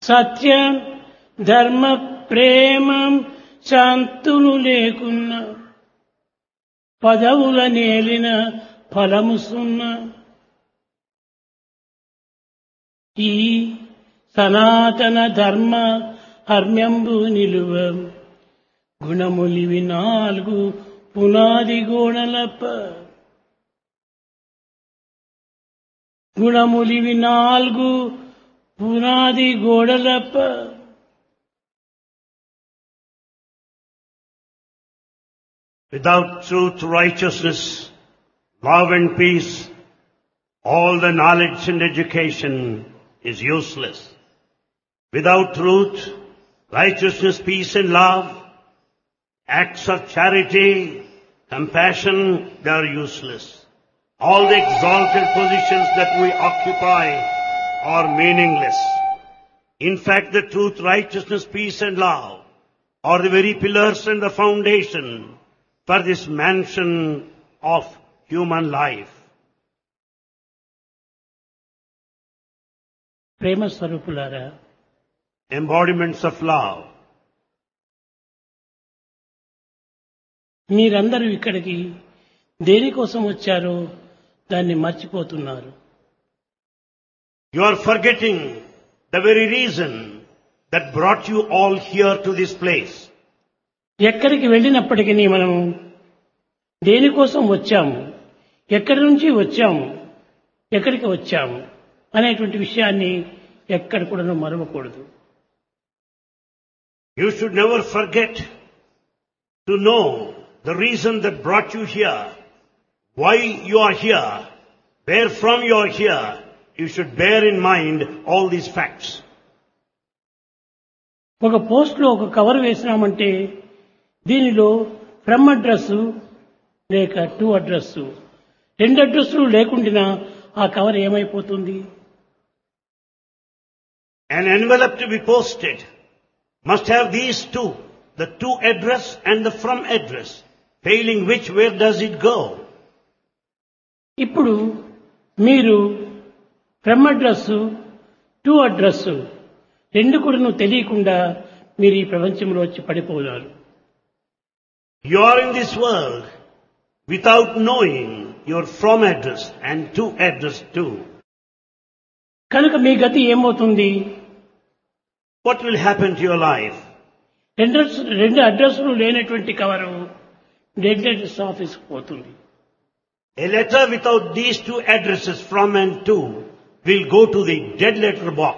సత్యం ధర్మ ప్రేమం శాంతులు లేకున్న పదవుల నేలిన ఫలము సున్న. ఈ సనాతన ధర్మ హర్మ్యంబు నిలువ గుణములివి 4 పునాది గోడలప. గుణములివి 4 పునాది గోడలప. Without truth, righteousness, love and peace, all the knowledge and education is useless. Without truth, righteousness, peace and love, acts of charity, compassion, they are useless. All the exalted positions that we occupy are meaningless. In fact, the truth, righteousness, peace and love are the very pillars and the foundation for this mansion of human life. ప్రేమ స్వరూపులారా, Embodiments of love. మీరందరూ ఇక్కడికి దేనికోసం వచ్చారో దాన్ని మర్చిపోతున్నారు. You are forgetting the very reason that brought you all here to this place. ఎక్కడికి వెళ్ళినప్పటికీ మనము దేనికోసం వచ్చాము, ఎక్కడి నుంచి వచ్చాము, ఎక్కడికి వచ్చాము అనేటువంటి విషయాన్ని ఎక్కడ కూడా మరవకూడదు. You should never forget to know the reason that brought you here, why you are here, where from you are here. You should bear in mind all these facts. ఒక పోస్ట్లో ఒక కవర్ వేసినామంటే దీనిలో ఫ్రమ్ అడ్రస్ లేక to address, 2 అడ్రస్లు లేకుండా ఆ cover ఏమైపోతుంది? An envelope to be posted must have these two, the to address and the from address. Failing which, where does it go? ఇప్పుడు మీరు ఫ్రమ్ అడ్రస్ టు అడ్రస్ 2 కూడా తెలియకుండా మీరు ఈ ప్రపంచంలో వచ్చి పడిపోయారు. You are in this world without knowing your from address and to address too. కనుక మీ గతి ఏమవుతుంది? What will happen to your life? 2 అడ్రస్లు లేనటువంటి కవరు డెడ్ అడ్రస్ ఆఫీస్కి పోతుంది. A letter without these 2 addresses from and to will go to the dead letter box.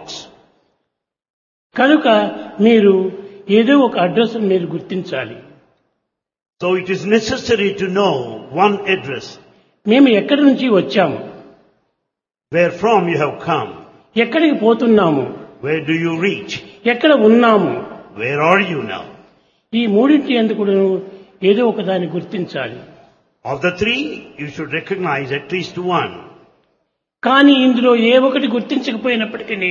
కనుక మీరు ఏదో ఒక అడ్రస్ మీరు గుర్తించాలి. So it is necessary to know one address. మేము ఎక్కడి నుంచి వచ్చాము, Where from you have come. ఎక్కడికి పోతున్నాము, Where do you reach? ఎక్కడ ఉన్నాము, Where are you now? ఈ మూడింటి ఎందుకు ఏదో ఒక దాన్ని గుర్తించాలి. Of the 3, you should recognize at least one. కానీ ఇందులో ఏ ఒకటి గుర్తించకపోయినప్పటికీ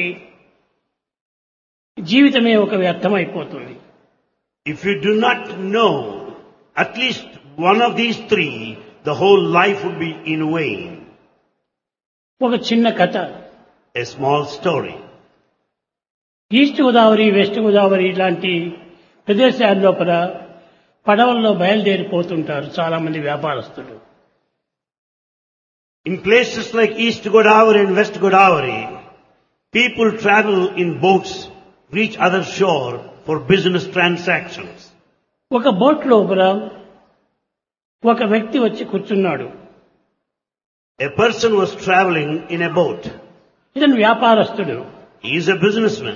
జీవితమే ఒక వ్యర్థమైపోతుంది. If you do not know at least one of these 3, the whole life would be in vain. ఒక చిన్న కథ. A small story. East Godavari, west Godavari ఇలాంటి ప్రదేశాల లోపల పడవల్లో బయలుదేరిపోతుంటారు చాలా మంది వ్యాపారస్తులు. In places like East Godavari and West Godavari, people travel in boats, reach other shore for business transactions. ఒక బోట్ లోపల ఒక వ్యక్తి వచ్చి కూర్చున్నాడు. A person was traveling in a boat. ఇతను వ్యాపారస్తుడు. He is a businessman.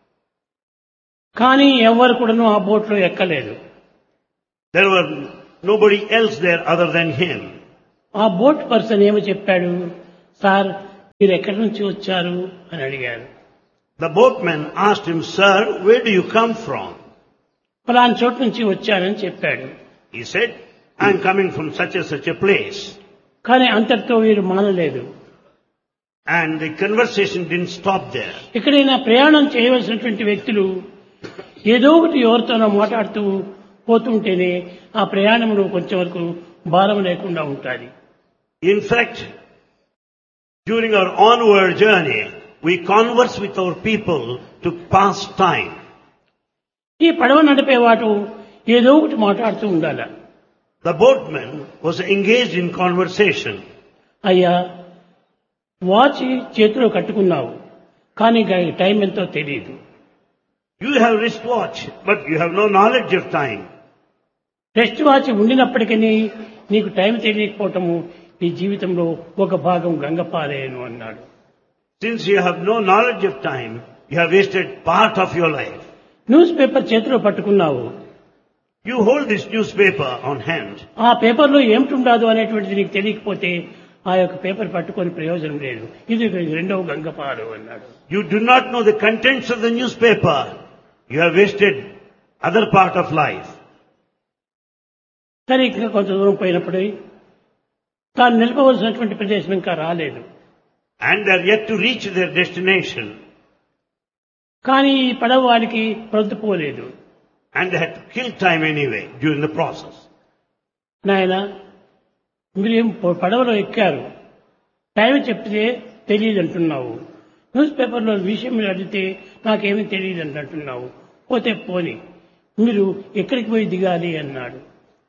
కానీ ఎవరు కూడాను ఆ బోట్లో ఎక్కలేదు. There were nobody else there other than him. ఆ బోట్ పర్సన్ ఏమో చెప్పాడు, సార్ మీరు ఎక్కడి నుంచి వచ్చారు అని అడిగారు. The boatman asked him, Sir, where do you come from? ఫలానా చోటు నుంచి వచ్చానని చెప్పాడు. He said, I am coming from such and such a place. కానీ అంతటితో వీరు మానలేదు. And the conversation didn't stop there. ఎక్కడైనా ప్రయాణం చేయవలసినటువంటి వ్యక్తులు ఏదో ఒకటి ఎవరితోనో మాట్లాడుతూ పోతుంటేనే ఆ ప్రయాణంలో కొంచెం వరకు భారం లేకుండా ఉంటుంది. In fact, during our onward journey, we converse with our people to pass time. ఈ పడవ నడిపేవాడు ఏదో ఒకటి మాట్లాడుతూ ఉండాలి. The boatman was engaged in conversation. అయ్యా, వాచ్ చేతిలో కట్టుకున్నావు, కానీ టైం ఎంతో తెలియదు. You have wristwatch, but you have no knowledge of time. Rest watch ఉండినప్పటికీ నీకు టైం తెలియకపోవటము నీ జీవితంలో ఒక భాగం గంగపారేను అన్నాడు. Since you have no knowledge of time, you have wasted part of your life. News paper చేతిలో పట్టుకున్నావు, You hold this newspaper on hand. ఆ పేపర్లో ఏమిటుండదు అనేటువంటిది నీకు తెలియకపోతే ఆ యొక్క పేపర్ పట్టుకొని ప్రయోజనం లేదు. ఇది రెండవ గంగపారు అన్నాడు. You do not know the contents of the newspaper. You have wasted other part of life. సరే, ఇంకా కొంత దూరం పోయినప్పుడు తాను నిలపవలసినటువంటి ప్రదేశం ఇంకా రాలేదు. And they are yet to reach their destination. కానీ ఈ పడవ వారికి ప్రొద్దుపోలేదు. And they had to kill time anyway during the process. నాయన, మీరేం పడవలో ఎక్కారు, టైం చెప్తే తెలియదు అంటున్నావు. న్యూస్ పేపర్లో విషయం అడిగితే నాకేమీ తెలియదు అంటున్నావు. పోతే పోని, మీరు ఎక్కడికి పోయి దిగాలి అన్నాడు.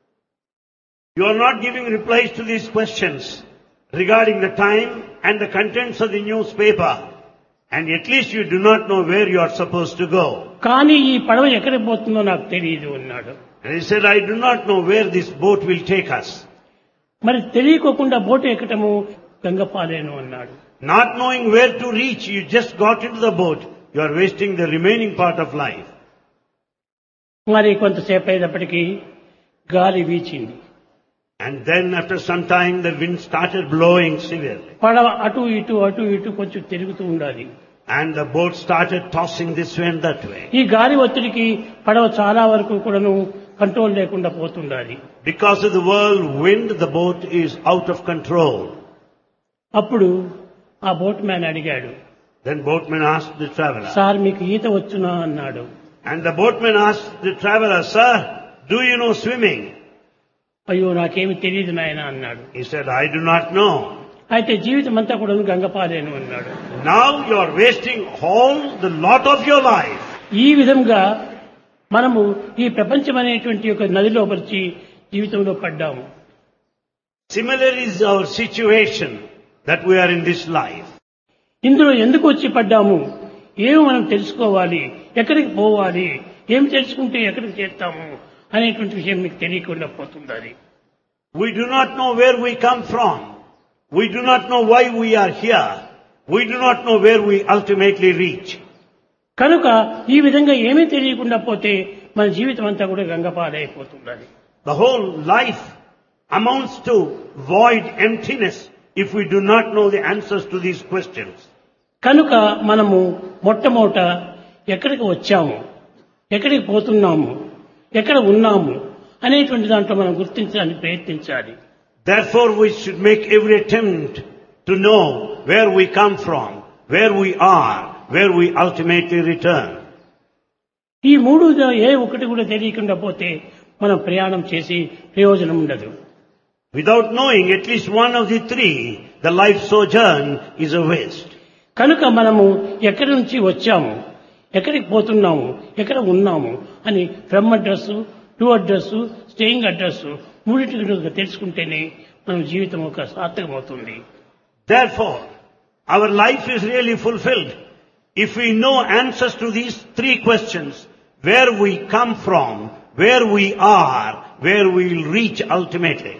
You are not giving replies to these questions regarding the time and the contents of the newspaper. And at least you do not know where you are supposed to go. కానీ ఈ పడవ ఎక్కడికి పోతుందో నాకు తెలియదు అన్నాడు. And he said, I do not know where this boat will take us. మరి తెలియకోకుండా boat ఎక్కటము గంగపాలేను అన్నాడు. Not knowing where to reach, you just got into the boat. You are wasting the remaining part of life. మరి కొంతసేపు అయ్యేటప్పటికీ గాలి వీచింది. And then after some time the wind started blowing severely. పడవ అటు ఇటు కొంచెం తిరుగుతూ ఉండాలి. And the boat started tossing this way and that way. ఈ గాలి ఒత్తిడికి పడవ చాలా వరకు కూడాను కంట్రోల్ లేకుండా పోతుండాలి. Because of the whirlwind, the boat is out of control. అప్పుడు ఆ బోట్ మ్యాన్ అడిగాడు, Then boatman asked the traveler. Sir మీకు ఈత వచ్చునా అన్నాడు. And the boatman asked the traveler, Sir, do you know swimming? అయ్యో, నాకేమి తెలియదు నాయన అన్నాడు. He said, I do not know. అయితే జీవితం అంతా కూడా గంగపాలేను అన్నాడు. Now you are wasting all the lot of your life. ఈ విధంగా మనము ఈ ప్రపంచం అనేటువంటి ఒక నదిలో పరిచి జీవితంలో పడ్డాము. Similar is our situation that we are in this life. ఇందులో ఎందుకు వచ్చి పడ్డాము, ఏమి మనం తెలుసుకోవాలి, ఎక్కడికి పోవాలి, ఏమి తెలుసుకుంటే ఎక్కడికి చేస్తాము అనేటువంటి విషయం మీకు తెలియకుండా పోతుంది. We do not know where we come from. We do not know why we are here. We do not know where we ultimately reach. కనుక ఈ విధంగా ఏమీ తెలియకుండా పోతే మన జీవితం అంతా కూడా గంగపాలైపోతుంది. The whole life amounts to void emptiness if we do not know the answers to these questions. కనుక మనము మొట్టమొదట ఎక్కడికి వచ్చాము, ఎక్కడికి పోతున్నాము, ఎక్కడ ఉన్నాము అనేటువంటి దాంట్లో మనం గుర్తించడానికి ప్రయత్నించాలి. Therefore we should make every attempt to know where we come from, where we are, where we ultimately return. ఈ మూడు ఏ ఒకటి కూడా తెలియకుండా పోతే మనం ప్రయాణం చేసి ప్రయోజనం ఉండదు. Without knowing at least one of the three, the life sojourn is a waste. కనుక మనము ఎక్కడి నుంచి వచ్చాము, ఎక్కడికి పోతున్నాము, ఎక్కడ ఉన్నాము అని from address, to address, staying address మూడింటిని తెలుసుకుంటేనే మన జీవితం ఒక సార్థకమవుతుంది. Therefore, our life is really fulfilled if we know answers to these three questions: where we come from, where we are, where we will reach ultimately.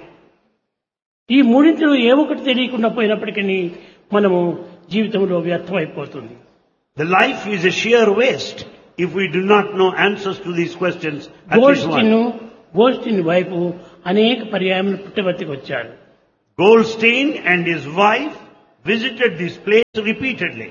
ఈ మూడింటిలో ఏ ఒకటి తెలియకుండా పోయినప్పటికీ మనము జీవితంలో వ్యర్థమైపోతుంది. The life is a sheer waste if we do not know answers to these questions. At least one. Goldstein వైపు అనేక పర్యాయములు పుట్టవర్తికి వచ్చారు. Goldstein and his wife visited this place repeatedly.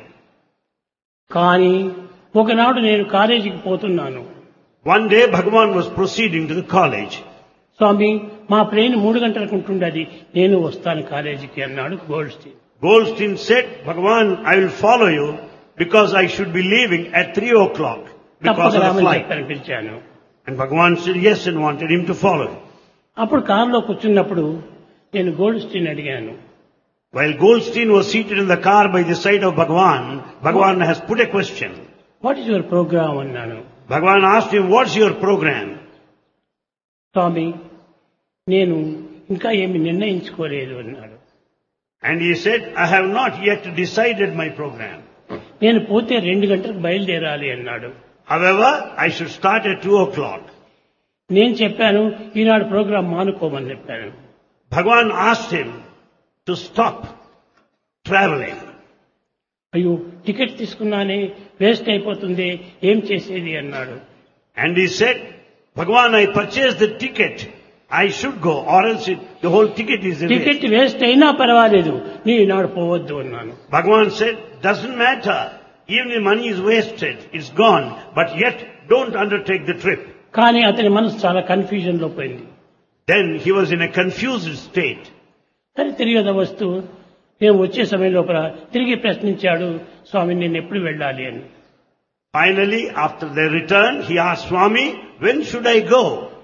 కానీ ఒకనాడు నేను కాలేజీకి పోతున్నాను. One day Bhagavan was proceeding to the college. స్వామి, మా ప్లేన్ 3 గంటలకు ఉంటుండది, నేను వస్తాను కాలేజీకి అన్నాడు Goldstein. Goldstein said, Bhagavan, I will follow you because I should be leaving at 3 o'clock because of the flight. పిలిచాను. And Bhagavan said yes and wanted him to follow. అప్పుడు కారులో కూర్చున్నప్పుడు నేను గోల్డ్స్టీన్ అడిగాను, While Goldstein was seated in the car by the side of Bhagavan, Bhagavan has put a question. What is your programme అన్నాను. Bhagavan asked him, what's your program? స్వామి, నేను ఇంకా ఏమి నిర్ణయించుకోలేదు అన్నాడు. And he said, I have not yet decided my program. నేను పోతే 2 గంటలకు బయలుదేరాలి అన్నాడు. However, I should start at 2 o'clock. నేను చెప్పాను, ఈనాడు ప్రోగ్రాం మానుకోమని చెప్పాను. Bhagavan asked him to stop traveling. అయ్యో, టికెట్ తీసుకున్నానే, వేస్ట్ అయిపోతుంది, ఏం చేసేది అన్నాడు. And he said, Bhagavan, I purchased the ticket. I should go, or else the whole ticket is a ticket waste. Waste అయినా పర్వాలేదు, నీ ఈనాడు పోవద్దు అన్నాను. Bhagavan said, doesn't matter. Even the money is wasted, it's gone. But yet, don't undertake the trip. కానీ అతని మనసు చాలా confusion లో పోయింది. Then he was in a confused state. సరే, తిరిగి వస్తూ నేను వచ్చే సమయం లోపల తిరిగి ప్రశ్నించాడు, స్వామి నేను ఎప్పుడు వెళ్ళాలి అని. Finally, after their return, he asked Swami, when should I go?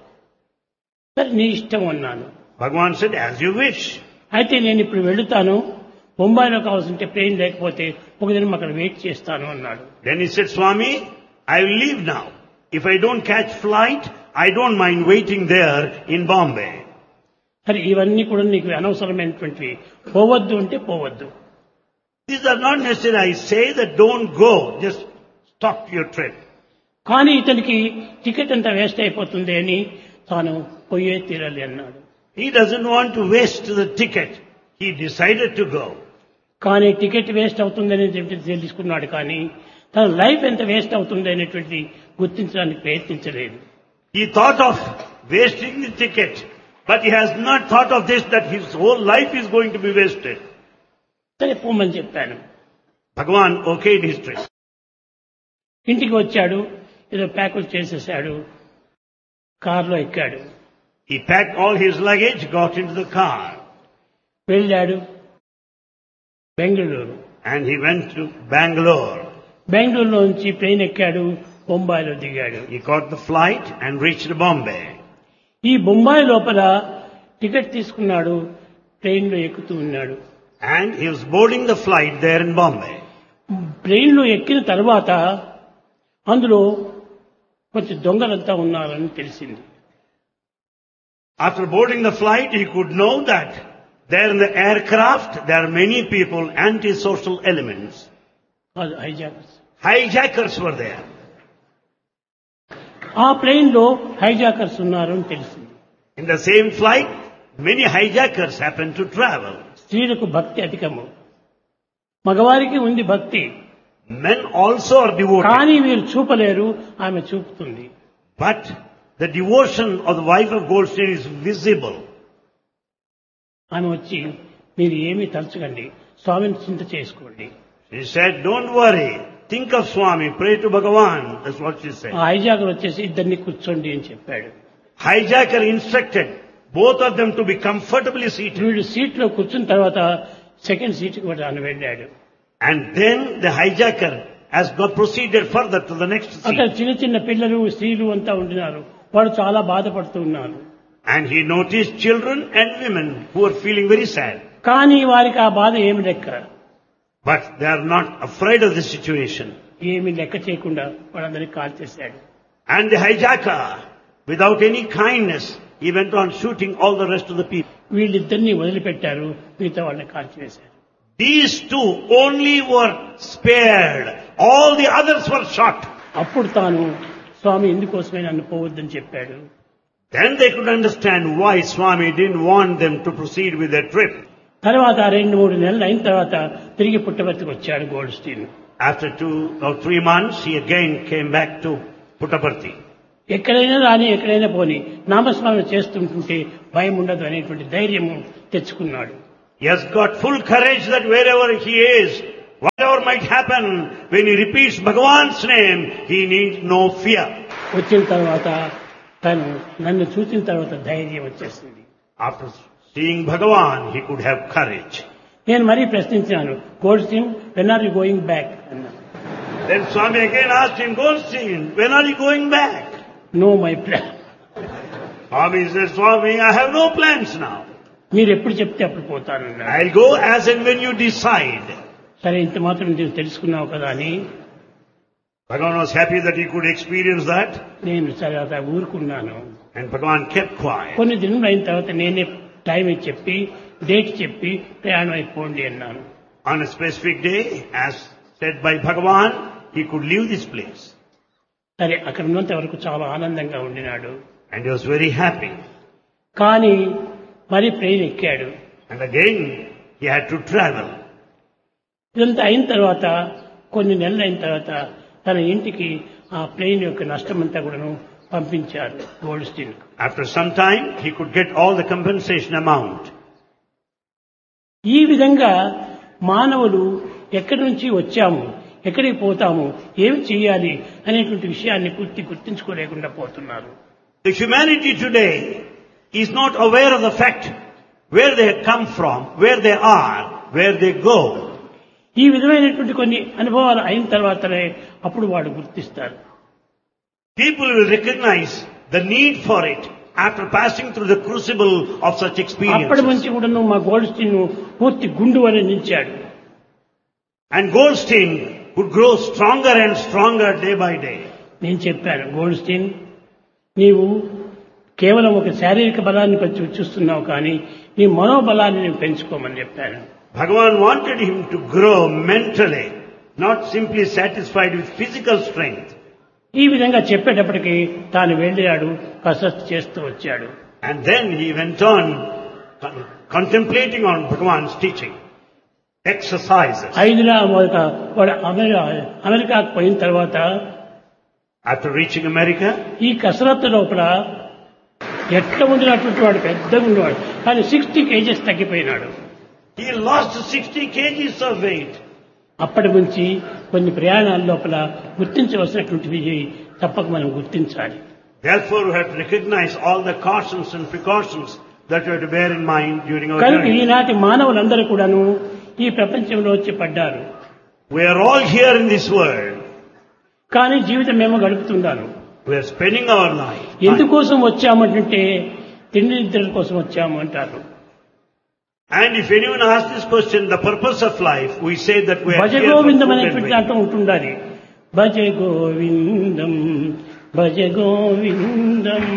సరే, నీ ఇష్టం అన్నాను. Bhagavan said, as you wish. అయితే నేను ఇప్పుడు వెళుతాను, బొంబాయిలో కావాల్సింటే ప్లేన్ లేకపోతే ఒక దినం అక్కడ వెయిట్ చేస్తాను అన్నాడు. Then he said, Swami, I will leave now. If I don't catch flight, I don't mind waiting there in Bombay. సరే, ఇవన్నీ కూడా నీకు అనవసరమైనటువంటివి, పోవద్దు అంటే పోవద్దు. These are not necessary. I say that don't go. Just stop your trip. కానీ ఇతనికి ticket అంతా వేస్ట్ అయిపోతుంది అని తాను పోయే తీరాలి అన్నాడు. He doesn't want to waste the ticket. He decided to go. కానీ టికెట్ వేస్ట్ అవుతుందని తెలుసుకున్నాడు, కానీ తన లైఫ్ ఎంత వేస్ట్ అవుతుంది అనేటువంటి గుర్తించడానికి ప్రయత్నించలేదు. He thought of wasting the ticket, but he has not thought of this, that his whole life is going to be wasted. సరే, పోమని చెప్పాను. Bhagavan okayed his trip. ఇంటికి వచ్చాడు, ఏదో ప్యాకులు చేసేసాడు, కారులో ఎక్కాడు, He packed all his luggage, got into the car, వెళ్ళాడు Bengaluru. and he went to Bangalore. బెంగళూరులో నుంచి ట్రైన్ ఎక్కాడు, బొంబాయిలో దిగాడు. He caught the flight and reached Bombay. ఈ బొంబాయి లోపల టికెట్ తీసుకున్నాడు, ట్రైన్లో ఎక్కుతూ ఉన్నాడు. And he was boarding the flight there in Bombay. ట్రైన్లో ఎక్కిన తర్వాత అందులో కొంచెం దొంగలంతా ఉన్నారని తెలిసింది. After boarding the flight, he could know that there in the aircraft, there are many people, antisocial elements. Hijackers. Hijackers were there. ఆ plane లో hijackers ఉన్నారు అని తెలిసింది. In the same flight, many hijackers happened to travel. స్త్రీలకు భక్తి అధికము, మగవారికి ఉంది భక్తి, Men also are devoted. కానీ వీరు చూపలేరు, ఆమె చూపుతుంది. But the devotion of the wife of Goldstein is visible. ఆమె వచ్చి, మీరు ఏమీ తలచకండి, స్వామిని చింత చేసుకోండి. She said, don't worry, think of Swami, pray to Bhagavan. That's what she said. ఆ హైజాకర్ వచ్చేసి ఇద్దరిని కూర్చోండి అని చెప్పాడు. Hijacker instructed both of them to be comfortably seated. వీడు సీట్ లో కూర్చున్న తర్వాత సెకండ్ సీట్ కి ఆయన వెళ్ళాడు. And then the hijacker has got proceeded further to the next అక్కడ seat. చిన్న చిన్న పిల్లలు, స్త్రీలు అంతా ఉంటున్నారు. వాడు చాలా బాధపడుతూ ఉన్నారు. And he noticed children and women who were feeling very sad. కానీ వారికి ఆ బాధ ఏమి లెక్క, But they are not afraid of the situation. ఏమి లెక్క చేయకుండా వాళ్ళందరికీ కాల్ చేశాడు. And the hijacker, without any kindness, he went on shooting all the rest of the people. వీళ్ళిద్దరిని వదిలిపెట్టారు, మిగతా వాళ్ళని కాల్చివేశారు. These two only were spared. All the others were shot. అప్పుడు తాను, స్వామి ఎందుకోసమే నన్ను పోవద్దని చెప్పాడు. Then they could understand why Swami didn't want them to proceed with their trip. తర్వాత 2-3 నెలలు అయిన తర్వాత తిరిగి పుట్టపర్తికి వచ్చాడు Goldstein. After 2 or 3 months, he again came back to Puttaparthi. ఎక్కడైనా రాని, ఎక్కడైనా పోని, నామస్మరణ చేస్తుంటుంటే భయం ఉండదు అనేటువంటి ధైర్యం తెచ్చుకున్నాడు. He has got full courage that wherever he is, whatever might happen, when he repeats Bhagavan's name, he needs no fear. వచ్చిన తర్వాత తను నన్ను చూసిన తర్వాత ధైర్యం వచ్చేసింది. After seeing Bhagavan, he could have courage. నేను మరీ ప్రశ్నించాను, Goldstein, when are you going back అన్నాను. Then Swami again asked him, Goldstein, when are you going back? No my plan. Swami said, Swami, I have no plans now. మీరు ఎప్పుడు చెప్తే అప్పుడు పోతానన్నాడు. I'll go as and when you decide. సరే ఇంత మాత్రం నువ్వు తెలుసుకున్నావు కదా అని Bhagavan was happy that he could experience that, నేను సరే అలా ఊరుకున్నాను. and Bhagavan kept quiet. కొన్ని దినములు అయిన తర్వాత నేనే టైం చెప్పి డేట్ చెప్పి ప్రయాణం అయిపోండి అన్నాను. On a specific day, as said by Bhagavan, he could leave this place. సరే అక్కడ ఉన్నంత వరకు చాలా ఆనందంగా ఉండినాడు. And he was very happy. కానీ మరి ట్రైన్ ఎక్కాడు. And again, he had to travel. ఇదంతా అయిన తర్వాత కొన్ని నెలలు అయిన తర్వాత తన ఇంటికి ఆ ప్లేన్ యొక్క నష్టమంతా కూడాను పంపించారు Goldstein. After some time, he could get all the compensation amount. ఈ విధంగా మానవులు ఎక్కడి నుంచి వచ్చాము, ఎక్కడికి పోతాము, ఏమి చేయాలి అనేటువంటి విషయాన్ని పూర్తి గుర్తించుకోలేకుండా పోతున్నారు. The humanity today is not aware of the fact where they come from, where they are, where they go. ఈ విధమైనటువంటి కొన్ని అనుభవాలు అయిన తర్వాతనే అప్పుడు వాడు గుర్తిస్తారు. People will recognize the need for it after passing through the crucible of such అప్పటి experiences. నుంచి కూడా మా గోల్డ్స్టీన్ పూర్తి గుండు అని నిలిచాడు. And Goldstein would grow stronger and stronger day by day. నేను చెప్పాను, గోల్డ్స్టీన్ నీవు కేవలం ఒక శారీరక బలాన్ని చూస్తున్నావు కానీ నీ మనోబలాన్ని నేను పెంచుకోమని చెప్పాను. Bhagavan wanted him to grow mentally, not simply satisfied with physical strength. ఈ విధంగా చెప్పేటప్పటికి తాను వెళ్ళాడు, కసరత్తు చేస్తూ వచ్చాడు. And then he went on contemplating on Bhagavan's teaching, exercises. వాడు అమెరికాకు పోయిన తర్వాత After reaching America, ఈ కసరత్తు లోపల ఎట్లా ఉండినటువంటి వాడు పెద్దగా ఉండేవాడు, కానీ 60 kgs తగ్గిపోయినాడు. he lost 60 kgs of weight. అప్పటి నుంచి కొన్ని ప్రయాణాల లోపల గుర్తించవలసినటువంటివి తప్పక మనం గుర్తించాలి. Therefore, we have to recognize all the cautions and precautions that we have to bear in mind during our కనుక journey. ఈనాటి మానవులందరూ కూడాను ఈ ప్రపంచంలో వచ్చి పడ్డారు. We are all here in this world. కానీ జీవితం ఏమో గడుపుతున్నాను. We are spending our life. ఎందుకోసం వచ్చామంటే తిండి నిద్రల కోసం వచ్చాము అంటారు. And if anyone asks this question, the purpose of life, we say that we are Bhaja here for Govindam food and అనేటువంటి drink. దాంట్లో ఉంటుండాలి. భజ గోవిందం భజ గోవిందం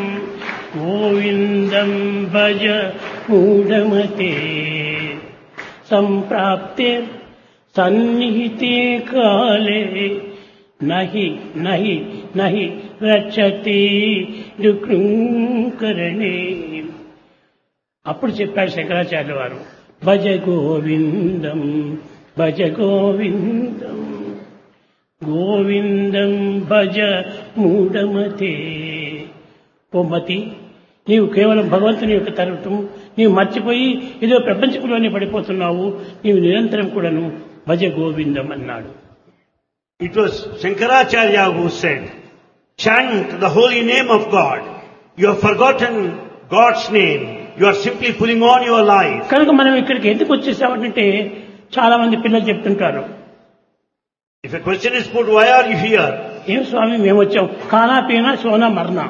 గోవిందం భజ మూఢమతే సంప్రాప్తే సన్నిహితే కాలే నహి నహి నహి రక్షతి దుఃఖకరణే. అప్పుడు చెప్పాడు శంకరాచార్యుల వారు, భజ గోవిందం భజ గోవిందం గోవిందం భజ మూఢమతే. ఓ మతి, నీవు కేవలం భగవంతుని యొక్క తరగటం నీవు మర్చిపోయి ఏదో ప్రపంచంలోనే పడిపోతున్నావు, నీవు నిరంతరం కూడాను భజ గోవిందం అన్నాడు. It was Shankaracharya who said, chant the holy name of God. You have forgotten God's name. You are simply pulling on your life. కనుక మనం ఇక్కడికి ఎందుకు వచ్చేసామంటే చాలా మంది పిల్లలు చెప్తుంటారు, If a question is put, why are you here? ఏం స్వామి మేము వచ్చాం ఖానా పీనా Sona మర్నా.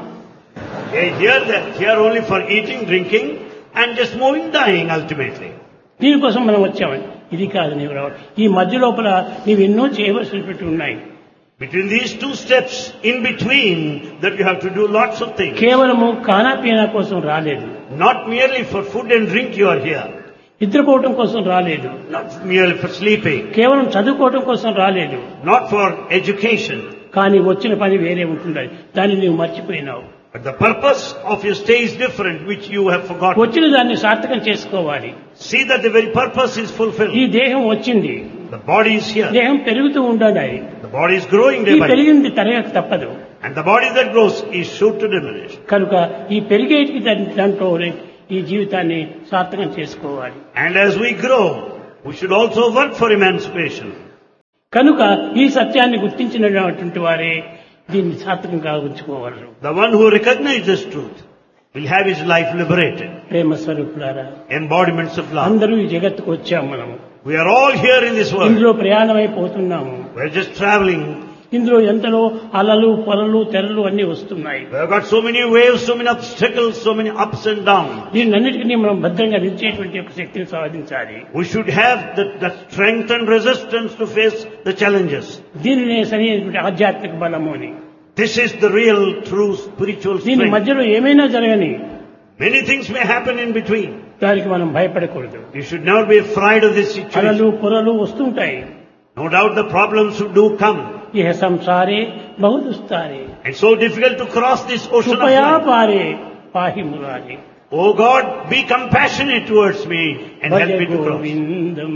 Here only for eating, drinking, and just moving, dying ultimately. దీనికోసం మనం వచ్చామని. ఇది కాదు నీవు రావడం. ఈ మధ్య లోపల నీవు ఎన్నో చేయవలసినటువంటి ఉన్నాయి. Between these two steps, in between, that you have to do lots of things. కేవలము ఖానా పీనా కోసం రాలేదు, Not merely for food and drink you are here. నిద్రపోవటం కోసం రాలేదు, Not merely for sleeping. కేవలం చదువుకోవటం కోసం రాలేదు. Not for education. కానీ వచ్చిన పని వేరే ఉంటుండాలి, దాన్ని నీవు మర్చిపోయినావు. But the purpose of your stay is different, which you have forgotten. వచ్చిన దాన్ని సార్థకం చేసుకోవాలి. See that the very purpose is ఈ fulfilled. దేహం వచ్చింది, The body is here. దేహం పెరుగుతూ ఉండాలి. The body is growing ఈ day by day. పెరిగింది తరగక తప్పదు. And the body that grows is sure to diminish. కనుక ఈ పెరిగేటికి దాంట్లో ఈ జీవితాన్ని సార్థకం చేసుకోవాలి. And as we grow, we should also work for emancipation. కనుక ఈ సత్యాన్ని గుర్తించినటువంటి వారే దీన్ని సార్థకంగా ఉంచుకోగలరు. The one who recognizes this truth will have his life liberated. ప్రేమ స్వరూపులారా, Embodiments of love. అందరూ ఈ జగత్తుకు వచ్చాము. మనము We are all here in this world. ఇందులో ప్రయాణమైపోతున్నాము. We are just traveling. ఇందులో ఎంతలో అలలు పొరలు తెరలు అన్ని వస్తున్నాయి. We have got so many waves, so many obstacles, so many ups and downs. దీన్నన్నిటికీ మనం భద్రంగా నిలిచేటువంటి ఒక శక్తిని సాధించాలి. We should have the strength and resistance to face the challenges. దీనినే సరైనటువంటి ఆధ్యాత్మిక బలము అని. This is the real, true spiritual దీని strength. మధ్యలో ఏమైనా జరగని Many things may happen in between. దానికి మనం భయపడకూడదు. You should never be afraid of this situation. అలలు పొరలు వస్తుంటాయి. No doubt the problems do come. ఇహ సంసారే బహుదుస్తారే It's so difficult to cross this ocean of కృపయా life. పారే పాహి Murari. Oh God, be compassionate towards me and Bhaja help me to cross. Govindam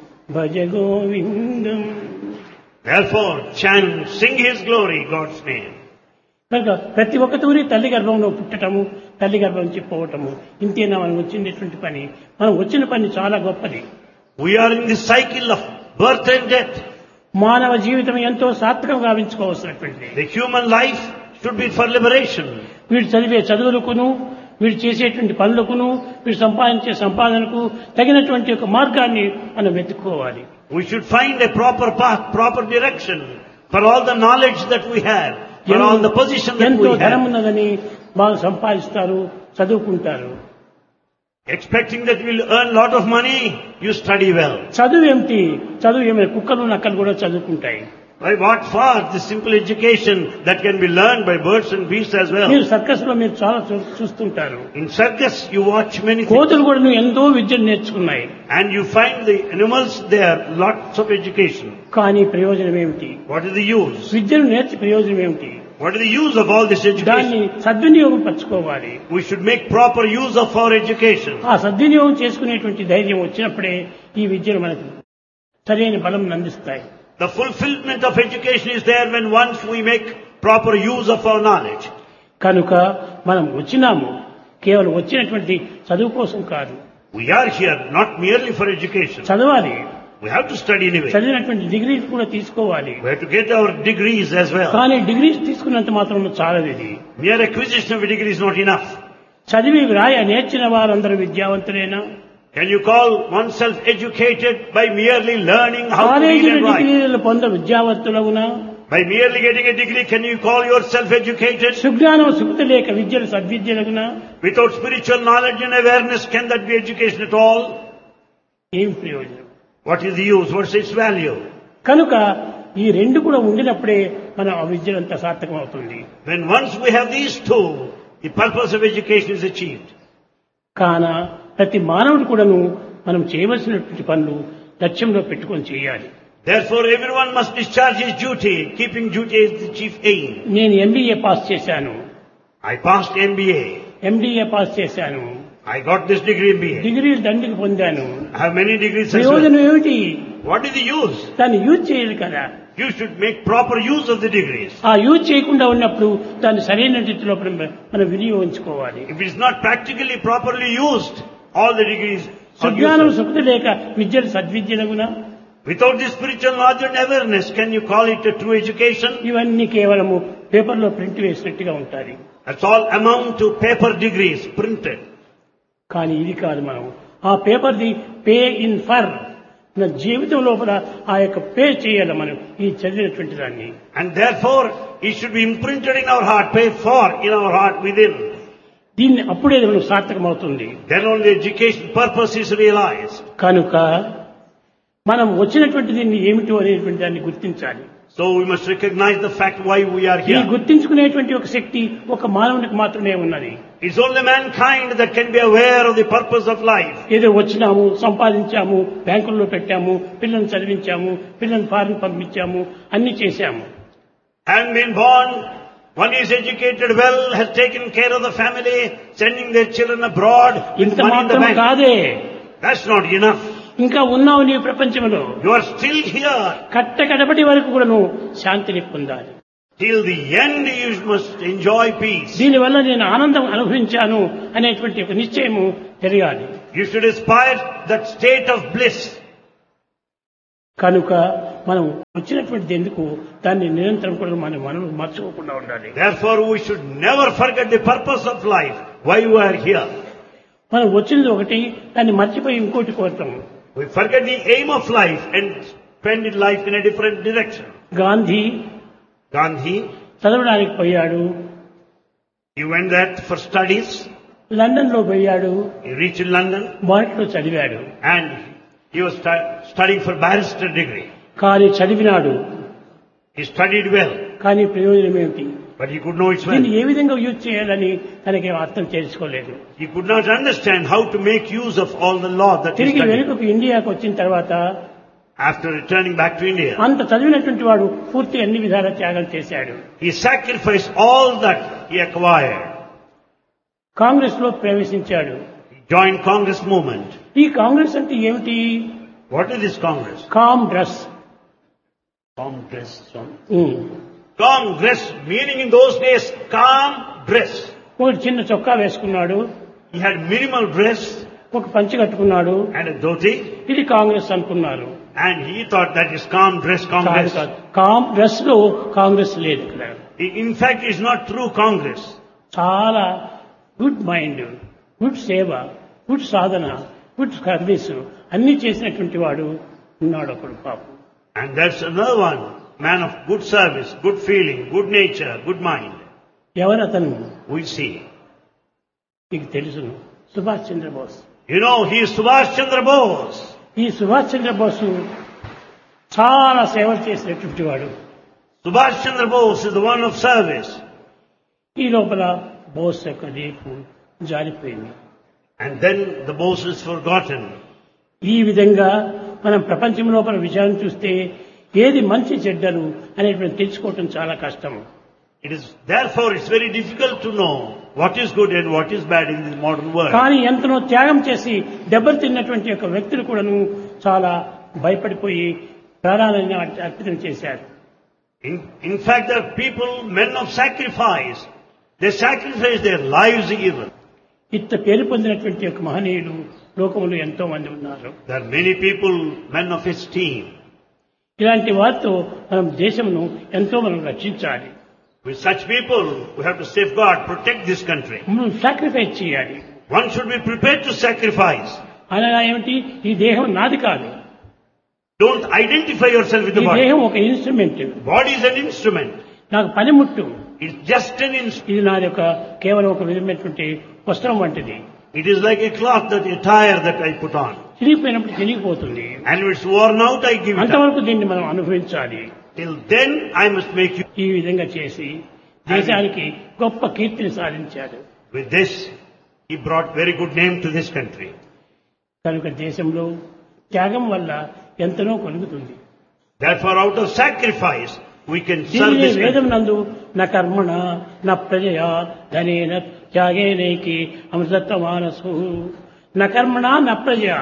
Bhaja Govindam. Therefore, chant, sing His glory, God's name. కనుక ప్రతి ఒక్క తూరి తల్లి గర్భంలో పుట్టటము, తల్లి గర్భం నుంచి పోవటము, ఇంతేనా మనం వచ్చినటువంటి పని. మనం వచ్చిన పని చాలా గొప్పది. We are in the cycle of birth and death. మానవ జీవితం ఎంతో సాత్వికంగా గావించుకోవాల్సినటువంటిది. The human life should be for liberation. వీడు చదివే చదువులకును, వీడు చేసేటువంటి పనులకును, వీడు సంపాదించే సంపాదనకు తగినటువంటి ఒక మార్గాన్ని మనం వెతుక్కోవాలి. We should find a proper path, proper direction for all the knowledge that we have, for all the position that ఎంతో we ధనం have. ఉన్నదని బాగా సంపాదిస్తారు, చదువుకుంటారు. Expecting that you will earn a lot of money, you study well. చదువు ఏమిటి? చదువు ఏమైనా కుక్కలు నక్కలు కూడా చదువుకుంటాయి. By what for? The simple education that can be learned by birds and beasts as well. మీరు సర్కస్ లో మీరు చాలా చూస్తుంటారు. In circus, you watch many things. కోతులు కూడా నువ్వు ఎంతో విద్యను నేర్చుకున్నాయి. And you find the animals there, lots of education. కానీ ప్రయోజనం ఏమిటి? What is the use? విద్యను నేర్చి ప్రయోజనం ఏమిటి? What is the use of all this దాన్ని education? సద్వినియోగం పరచుకోవాలి. We should make proper use of our education. ఆ సద్వినియోగం చేసుకునేటువంటి ధైర్యం వచ్చినప్పుడే ఈ విద్యను మనకు సరైన బలం అందిస్తాయి. The fulfillment of education is there when once we make proper use of our knowledge. కనుక మనం వచ్చినాము కేవలం వచ్చినటువంటి చదువు కోసం కాదు. We are here not merely for education. చదవాలి. We have to study anyway. చదివినటువంటి డిగ్రీస్ కూడా తీసుకోవాలి. We have to get our degrees as well. కానీ డిగ్రీస్ తీసుకున్నంత మాత్రం చాలదు ఇది. Mere acquisition of a degree is not enough. చదివి వ్రాయ నేర్చిన వారందరూ విద్యావంతులేనా? Can you call oneself educated by merely learning how to read కాలేజీల and write? డిగ్రీలు పొంద విద్యావంతులగునా? By merely getting a degree, can you call yourself educated? సుజ్ఞానం సుఖత లేక విద్యలు సద్విద్యలగునా? Without spiritual knowledge and awareness, can that be education at all? ఏం ప్రయోజనం? What is the use? What's its value? కనుక ఈ రెండు కూడా ఉండినప్పుడే మనం ఆ విద్యలంతా సార్థకం అవుతుంది. When once we have these two, the purpose of education is achieved. కాన ప్రతి మానవుడు కూడాను మనం చేయవలసినటువంటి పనులు లక్ష్యంలో పెట్టుకొని చేయాలి. Therefore, everyone must discharge his duty, keeping duty as the chief aim. నేను ఎంబీఏ పాస్ చేశాను, I passed MBA. MBA pass చేశాను, I got this degree MBA. డిగ్రీలు దండికి పొందాను. I have many degrees as well. ప్రయోజనం ఏమిటి? What is the use? దాన్ని use చేయాలి కదా. You should make proper use of the degrees. ఆ యూజ్ చేయకుండా ఉన్నప్పుడు దాన్ని సరైన రీతిలో మనం వినియోగించుకోవాలి. If it is not practically properly used, all the degrees are సుజ్ఞానం useless. సుఖత లేక విద్యలు సద్విద్యలగునా? Without this spiritual knowledge and awareness, can you call it a true education? ఇవన్నీ కేవలము పేపర్లో ప్రింట్ వేసినట్టుగా ఉంటాయి. That's all amount to paper degrees printed. కానీ ఇది కాదు. మనం ఆ పేపర్ది పే ఇన్ ఫర్ మన జీవితం లోపల ఆ యొక్క పే చేయాలి మనం ఈ చదివినటువంటి దాన్ని. And therefore, it should be imprinted in our heart, paid for in our heart within. దీన్ని అప్పుడే మనం సార్థకం అవుతుంది. Then only education purpose is realized. కనుక మనం వచ్చినటువంటి దీన్ని ఏమిటో అనేటువంటి దాన్ని గుర్తించాలి. So we must recognize the fact why we are ఈ here. గుర్తించుకునేటువంటి ఒక శక్తి ఒక మానవునికి మాత్రమే ఉన్నది. It's only mankind that can be aware of the purpose of life. ఏదో వచ్చినాము, సంపాదించాము, బ్యాంకుల్లో పెట్టాము, పిల్లల్ని చదివించాము, పిల్లల్ని ఫారిన్ పంపించాము, అన్ని చేశాము. And been born, one is educated well, has taken care of the family, sending their children abroad with ఇంత money in the మాత్రం bank. కాదే, That's not enough. ఇంకా ఉన్నావు నీ ప్రపంచంలో. You are still here. కట్టకడపటి వరకు కూడా నువ్వు శాంతిని పొందాలి. Till the end you must enjoy peace. దీనివల్ల నేను ఆనందం అనుభవించాను అనేటువంటి ఒక నిశ్చయము తెలియాలి. You should aspire that state of bliss. కనుక మనం వచ్చినటువంటి ఎందుకు దాన్ని నిరంతరం కూడా మనం మర్చిపోకుండా ఉండాలి. Therefore we should never forget the purpose of life, why we are here. మనం వచ్చినది ఒకటి, దాన్ని మర్చిపోయి ఇంకోటి కోరుతాము. We forget the aim of life and spend life in a different direction. Gandhi Gandhi, చదవడానికి పోయాడు. he went there for studies. London లో పోయాడు. He reached London మొదట్లో చదివాడు. and he was studying for barrister degree. కానీ చదివినాడు. He studied well, కానీ ప్రయోజనం ఏమిటి? but he could know its దీన్ని value. ఏ విధంగా యూజ్ చేయాలని తనకి అర్థం చేసుకోలేదు. He could not understand how to make use of all the law that he తిరిగి studied. వెనుకకు ఇండియాకు వచ్చిన తర్వాత After returning back to India, అంత చదివినటువంటి వాడు పూర్తి అన్ని విధాల త్యాగం చేశాడు. he sacrificed all that he acquired. Congress లో ప్రవేశించాడు. He joined Congress movement. ఈ కాంగ్రెస్ అంటే ఏమిటి? What is this Congress? Com dress. Congress. Congress, meaning in those days, calm dress. ఒకటి చిన్న చొక్కా వేసుకున్నాడు. He had minimal dress ఒక పంచె కట్టుకున్నాడు. and a dhoti, ఇది కాంగ్రెస్ అనుకున్నారు. and he thought that is calm dress, కాదు Congress. కాదు. కామ్ డ్రెస్ లో కాంగ్రెస్ లేదు ఇక్కడ. In fact, it's not true Congress. చాలా గుడ్ మైండ్, గుడ్ సేవ, గుడ్ సాధన, గుడ్ సర్వీస్ అన్ని చేసినటువంటి వాడు ఉన్నాడు ఒకడు పాపం. And that's another one, man of good service, good feeling, good nature, good mind. ఎవరు అతను? We see. మీకు తెలుసును, Subhash Chandrabose. You know, he is Subhash Chandra Bose. ఈ సుభాష్ చంద్రబోసు చాలా సేవలు చేసినటువంటి వాడు. Subhash Chandra Bose is the one of service. ఈ లోపల బోస్ యొక్క రేపు జారిపోయింది. And then the Bose is forgotten. ఈ విధంగా మనం ప్రపంచం లోపల విషయాన్ని చూస్తే ఏది మంచి చెడ్డలు అనేటువంటి తెలుసుకోవటం చాలా కష్టం. It is therefore it's very difficult to know what is good and what is bad in this modern world. కానీ ఎంతనో త్యాగం చేసి దెబ్బలు తిన్నటువంటి యొక్క వ్యక్తులు కూడాను చాలా భయపడిపోయి ప్రాణాలను అర్పితం చేశారు. In fact, there are people, men of sacrifice. They sacrifice their lives even. ఇంత పేరు పొందినటువంటి యొక్క మహనీయులు లోకంలో ఎంతో మంది ఉన్నారు. There are many people, men of esteem. ఇలాంటి వారితో మనం దేశమును ఎంతో మనం రక్షించాలి. With such people, we have to safeguard, protect this country. మనం సాక్రిఫైస్ చేయాలి. One should be prepared to sacrifice. అనగా ఏమిటి? ఈ దేహం నాది కాదు. Don't identify yourself with ఈ the body. దేహం ఒక instrument. Body is an instrument. నాకు పనిముట్టు. It's just an instrument. ఇది నాది యొక్క కేవలం ఒక విధమైనటువంటి వస్త్రం వంటిది. It is like a cloth, that attire that I put on. చిరిగిపోయినప్పుడు చిరిగిపోతుంది. And if it's worn out, I give it up. అంతవరకు దీన్ని మనం అనుభవించాలి. Till then, I must make you. ఈ విధంగా చేసి దేశానికి గొప్ప కీర్తిని సాధించాడు. With this, he brought very good name to this country. కనుక దేశంలో త్యాగం వల్ల ఎంతనో కలుగుతుంది. Therefore, out of sacrifice, we can serve దీనిని this వేదం country. నందు నా కర్మణ నా ప్రజయా ధనేన త్యాగేనైకి అమృతత్వ మానసు నా కర్మణ నా ప్రజయా.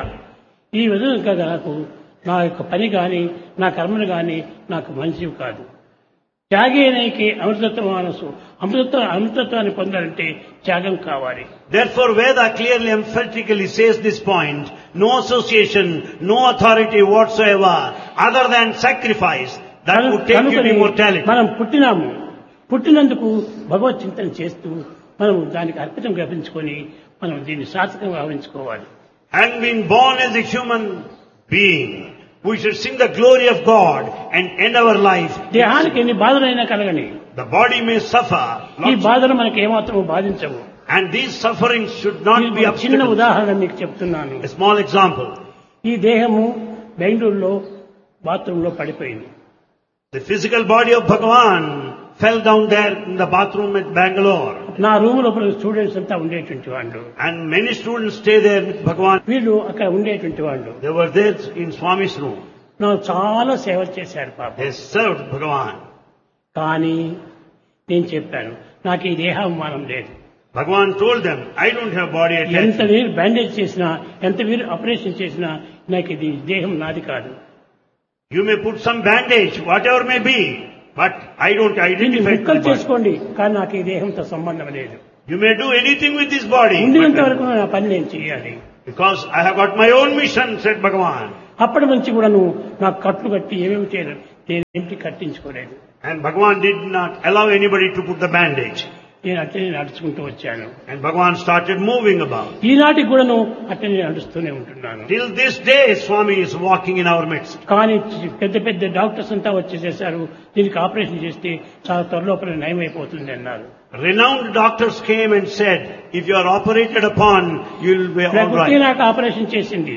ఈ విధంగా నాకు నా యొక్క పని కానీ నా కర్మను కానీ నాకు మంచివి కాదు. త్యాగేనైకి అమృతత్వ మానసు. అమృతత్వాన్ని పొందాలంటే త్యాగం కావాలి. Therefore, Veda clearly emphatically says this point, no association, no authority whatsoever, other than sacrifice, that would take you to కనుకనే immortality. మనం పుట్టినందుకు భగవత్ చింతన చేస్తూ మనం దానికి అర్పితం గ్రహించుకొని మనం దీన్ని సార్థకంగా భావించుకోవాలి. And being born as a human being, we should sing the glory of God and end our life. దేహానికి ఎన్ని బాధలైనా కలగని The body may suffer, ఈ lots, బాధలు మనకి ఏమాత్రం బాధించవు. and these sufferings should not be ఒక చిన్న obstacles. ఉదాహరణ మీకు చెప్తున్నాను. A small example. ఈ దేహము బెంగళూరులో బాత్రూమ్ లో పడిపోయింది. The physical body of Bhagavan fell down there in the bathroom at Bangalore. నా రూమ్ లోపల స్టూడెంట్స్ అంతా ఉండేటువంటి వాళ్ళు. And many students stay there with Bhagavan. వీళ్ళు అక్కడ ఉండేటువంటి వాళ్ళు. They were there in Swami's room. నాకు చాలా సేవ చేశారు పాప. They served Bhagavan. కానీ నేను చెప్పాను నాకు ఈ దేహాభిమానం లేదు. Bhagavan told them, I don't have body ఎంత attachment. వీరు బ్యాండేజ్ చేసినా ఎంత వీరు ఆపరేషన్ చేసినా నాకు ఇది దేహం నాది కాదు. You may put some bandage, whatever may be, but I don't దీన్ని identify with ముక్కలు the body. చేసుకోండి కానీ నాకు ఈ దేహంతో సంబంధం లేదు. You may do anything with this body, ఉండినంత but- వరకు నా పని నేను చేయాలి. because I have got my own mission, said Bhagavan. అప్పటి నుంచి కూడా నువ్వు నాకు కట్లు కట్టి ఏమేమి చేయలేదు, నేను ఇంటికి కట్టించుకోలేదు. And Bhagavan did not allow anybody to put the bandage. నేను అట్లనే నడుచుకుంటూ వచ్చాను. And Bhagavan started moving about. ఈనాటికి కూడాను అట్లనే నడుస్తూనే ఉంటున్నాను. Till this day, Swami is walking in our midst. కానీ పెద్ద పెద్ద డాక్టర్స్ అంతా వచ్చేసేసారు, దీనికి ఆపరేషన్ చేస్తే చాలా త్వరలోపల నయమైపోతుంది అన్నారు. Renowned doctors came and said, if you are operated upon, you will be all ప్రకృతి right. నాకు ఆపరేషన్ చేసింది,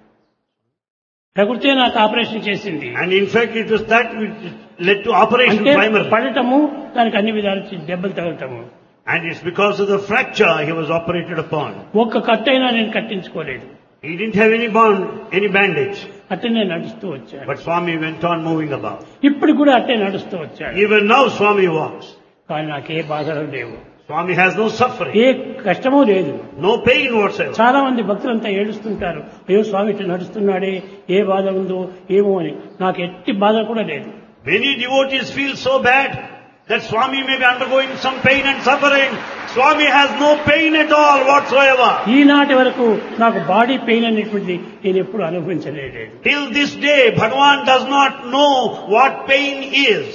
ప్రకృతి నాకు ఆపరేషన్ చేసింది. And in fact, it was that which led to operation అంటే primarily. పడటము, దానికి అన్ని విధాలు దెబ్బలు తగలటము. And it's because of the fracture he was operated upon. ఒక్క కట్టైనా నేను కట్టించుకోలేదు. He didn't have any bond, any bandage. అట్టే నేను నడుస్తూ వచ్చాను. But Swami went on moving about. ఇప్పుడు కూడా అట్టే నడుస్తూ వచ్చాను. Even now Swami walks. కానీ నాకే బాధలు లేవు, Swami has no suffering, ఏ కష్టమూ లేదు. no pain whatsoever. చాలా మంది భక్తులంతా ఏడుస్తుంటారు, అయ్యో స్వామి ఇట్లా నడుస్తున్నాడే, ఏ బాధ ఉందో ఏమో అని. నాకు ఎట్టి బాధ కూడా లేదు. Many devotees feel so bad that Swami may be undergoing some pain and suffering. Swami has no pain at all whatsoever. ఈనాటి వరకు నాకు బాడీ పెయిన్ అనేటువంటిది నేను ఎప్పుడు అనుభవించలేదు. Till this day, Bhagavan does not know what pain is.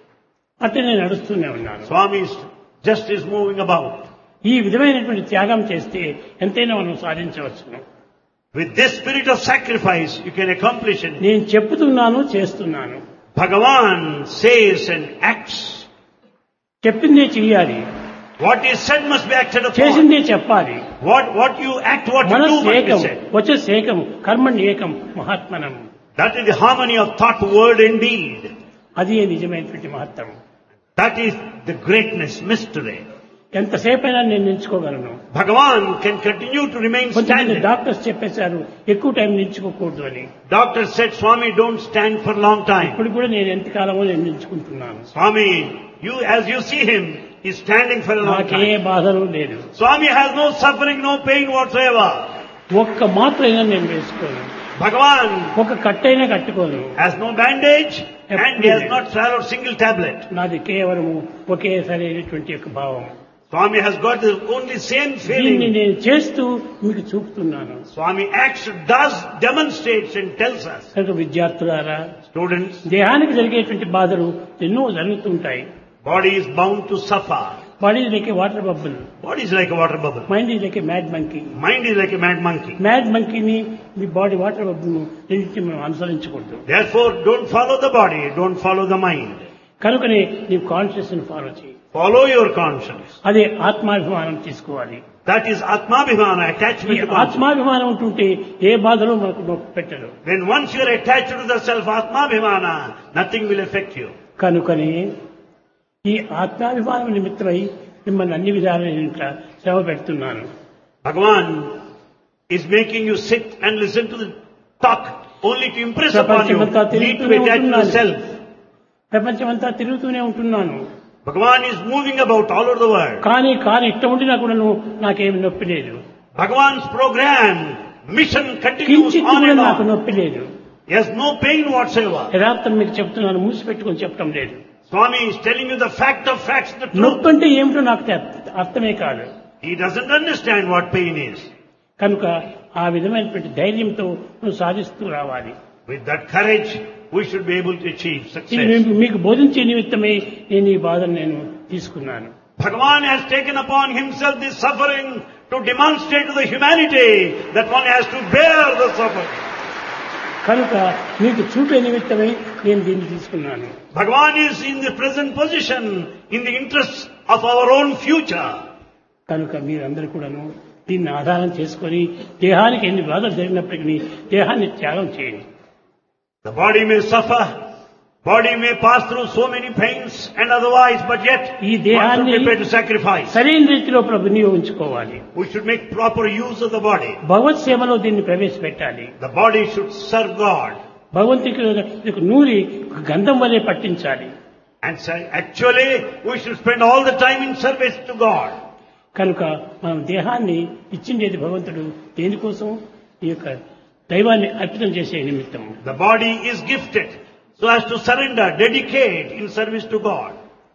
అట్టే నేను నడుస్తూనే ఉన్నాను. Swami just is moving about. ఈ విధమైనటువంటి త్యాగం చేస్తే ఎంతైనా మనం సాధించవచ్చును. With this spirit of sacrifice, you can accomplish it. నేను చెప్తున్నాను, చేస్తున్నాను. Bhagavan says and acts. చెప్పిందే చెయ్యాలి, What is said must be acted upon. చేసిందే చెప్పాలి. What you act, what you do మనస్సు must be ఏకం, said. వచ్చేసి ఏకం, కర్మణి ఏకం, మహాత్మనం. That is the harmony of thought, word and deed. అది నిజమైనటువంటి మహత్వం. That is the greatness, mystery. ఎంతసేపైనా నేను నిల్చుకోగలను. Bhagavan can continue to remain కొంతమంది standing. డాక్టర్స్ చెప్పేశారు ఎక్కువ టైం నిల్చుకోకూడదు అని. Doctor said, Swami, don't stand for a long time. ఇప్పుడు కూడా నేను ఎంతకాలమో నేను నిల్చుకుంటున్నాను. Swami, as you see him, is standing for a long నాకే time. బాధలు లేదు. Swami has no suffering, no pain whatsoever. ఒక్క మాత్రైనా నేను వేసుకోను, Bhagavan ఒక కట్టైనా కట్టుకోను. has no bandage and he has not swallowed single tablet. నాది కేవలము ఒకే సరైనటువంటి యొక్క భావం. Swami has got the only same దీన్ని feeling. నేను చేస్తూ మీకు చూపుతున్నాను. Swami acts, does, demonstrates and tells us. కనుక విద్యార్థులారా, Students, దేహానికి జరిగేటువంటి బాధలు ఎన్నో జరుగుతుంటాయి. body is bound to suffer. Body is like a water bubble, Body is like a water bubble. Mind is like a mad monkey. Mind is like a mad monkey. Mad మంకీని, me body water bubble రెండింటిని మనం అనుసరించకూడదు. Therefore, don't follow the body, don't follow the mind. కనుకనే నీవు conscious ని follow చేయి. Follow your conscience. అదే ఆత్మాభిమానం తీసుకోవాలి. That is Atmabhimana, ఈ attachment to conscience. ఆత్మాభిమానం ఉంటుంటే ఏ బాధలో మనకు నొప్పి పెట్టదు. When once you are attached to the self Atmabhimana, nothing will affect you. కనుకనే ఈ ఆత్మాభిమానం నిమిత్తమై మిమ్మల్ని అన్ని విధాలుగా శ్రమ పెడుతున్నాను. Bhagavan is making you sit and listen to the talk only to impress upon you. Need to be attached to the self. ప్రపంచమంతా తిరుగుతూనే ఉంటున్నాను. Bhagavan is moving about all over the world. కానీ ఇట్ట ఉండినా కూడా నాకేమి నొప్పి లేదు. Bhagavan's program, mission continues కించిత్ on కూడా and నాకు on. నొప్పి లేదు. He has no pain whatsoever. యథార్థం మీకు చెప్తున్నాను, మూసిపెట్టుకొని చెప్పడం లేదు. Swami is telling you the fact of facts, the truth. నొప్పి అంటే ఏమిటో నాకు అర్థమే కాదు. He doesn't understand what pain is. కనుక ఆ విధమైనటువంటి ధైర్యంతో నువ్వు సాధిస్తూ రావాలి. With that courage, we should be able to achieve ఇది success. మీకు బోధించే నిమిత్తమే నేను ఈ బాధను నేను తీసుకున్నాను. Bhagavan has taken upon himself this suffering to demonstrate to the humanity that one has to bear the suffering. కనుక మీకు చూపే నిమిత్తమై నేను దీన్ని తీసుకున్నాను. Bhagavan is in the present position in the interests of our own future. కనుక మీరందరూ కూడాను దీన్ని ఆధారం చేసుకొని దేహానికి ఎన్ని బాధలు జరిగినప్పటికీ దేహాన్ని త్యాగం చేయండి. The body may suffer, body may pass through so many pains and otherwise, but yet ఈ one should దేహాన్ని prepare to sacrifice. సరైన రీతిలో వినియోగించుకోవాలి. We should make proper use of the body. భగవత్ సేవలో దీన్ని ప్రవేశపెట్టాలి. The body should serve God. భగవంతుడికి నూరి గంధం వలె పట్టించాలి. And so actually, we should spend all the time in service to God. కనుక మనం దేహాన్ని ఇచ్చిండేది భగవంతుడు దేనికోసం? ఈ యొక్క దైవాన్ని అర్పితం చేసే నిమిత్తం. The body is gifted so as to surrender, dedicate in service to God.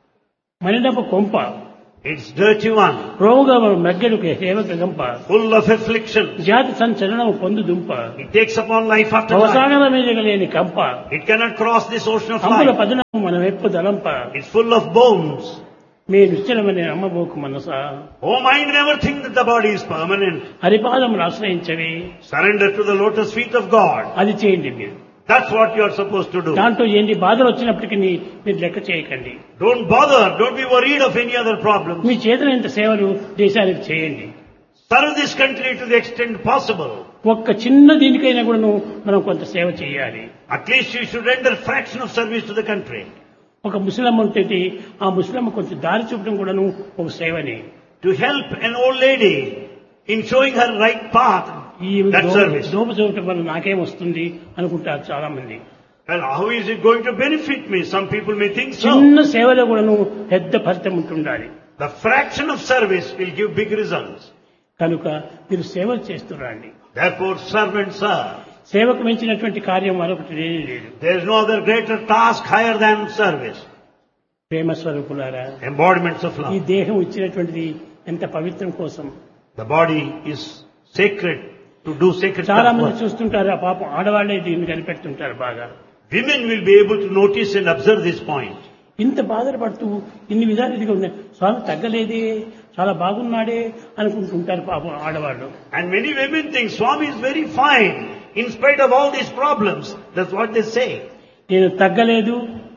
మనినపు కొంప, It's dirty one, రోగ మగ్గెడు సేవక గంప, full of affliction. జాతి సంచలనం పొందు దుంప, It takes upon life after life. అవసాగల మీదగలేని కంప, It cannot cross this ocean of అంబుల life. పదనం మన వెప్పు దలంప. It's full of bones. Me నిశ్చలమని నమ్మబోకు Manasa. Oh mind, never think that the body is permanent. హరిపాదములు ఆశ్రయించవి. Surrender to the lotus feet of God. అది చేయండి మీరు. That's what you are supposed to do. దాంట్లో ఎన్ని బాధలు వచ్చినప్పటికీ మీరు లెక్క చేయకండి. Don't bother. Don't be worried of any other problems. మీ చేతనైనంత సేవలు దేశానికి చేయండి. Serve this country to the extent possible. ఒక్క చిన్న దీనికైనా కూడా మనం కొంత సేవ చేయాలి. At least you should render fraction of service to the country. ఒక ముసలమ్మ ఉంటుంది, ఆ ముసలమ్మ కొంచెం దారి చూపడం కూడాను ఒక సేవని. To help an old lady in showing her right path, ఈ that service. దోప చూపడం వల్ల నాకేం వస్తుంది అనుకుంటారు చాలా మంది. Well, how is it going to benefit me? Some people may think so. చిన్న సేవలో కూడాను పెద్ద ఫలితం ఉంటుండాలి. The fraction of service will give big results. కనుక మీరు సేవలు చేస్తురండి. Therefore, serve and serve. సేవకు మించినటువంటి కార్యం మరొకటి లేదు. There is no other greater task higher than service. ప్రేమ స్వరూపులారా, Embodiments of ఈ love. దేహం ఇచ్చినటువంటిది ఎంత పవిత్రం కోసం. The body is sacred to do sacred చాలా మంది work. చూస్తుంటారు, ఆ పాపం ఆడవాళ్లే దీన్ని కనిపెడుతుంటారు బాగా. Women will be able to notice and observe this point. ఇంత బాధలు పడుతూ ఇన్ని విధాలు ఇదిగా ఉన్నాయి, స్వామి తగ్గలేదే, చాలా బాగున్నాడే అనుకుంటుంటారు పాపం ఆడవాళ్ళు. And many women think Swami is very fine in spite of all these problems. That's what they say. నేను తగ్గలేదు,